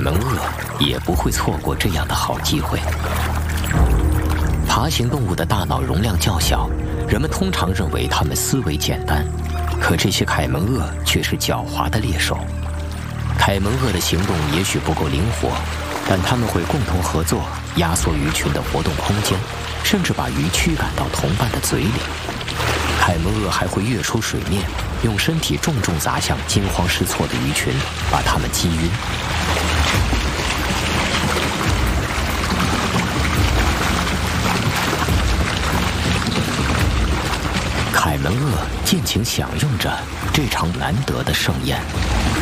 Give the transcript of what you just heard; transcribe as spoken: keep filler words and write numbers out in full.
门鳄也不会错过这样的好机会。爬行动物的大脑容量较小，人们通常认为它们思维简单，可这些凯门鳄却是狡猾的猎手。凯门鳄的行动也许不够灵活，但它们会共同合作，压缩鱼群的活动空间，甚至把鱼驱赶到同伴的嘴里。凯门鳄还会跃出水面，用身体重重砸向惊慌失措的鱼群，把它们击晕。凯门鳄尽情享用着这场难得的盛宴。